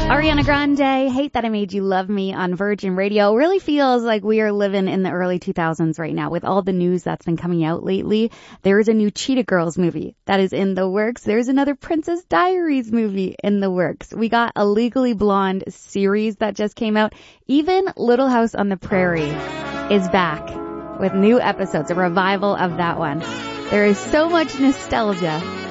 Ariana Grande, Hate That I Made You Love Me on Virgin Radio. Really feels like we are living in the early 2000s right now with all the news that's been coming out lately. There is a new Cheetah Girls movie that is in the works. There's another Princess Diaries movie in the works. We got a Legally Blonde series that just came out. Even Little House on the Prairie is back with new episodes, a revival of that one. There is so much nostalgia